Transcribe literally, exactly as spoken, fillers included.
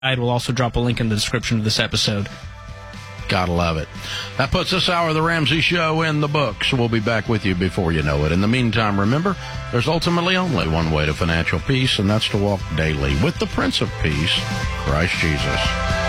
We'll also drop a link in the description of this episode. Gotta love it. That puts this hour of the Ramsey Show in the books. We'll be back with you before you know it. In the meantime, remember, there's ultimately only one way to financial peace, and that's to walk daily with the Prince of Peace, Christ Jesus.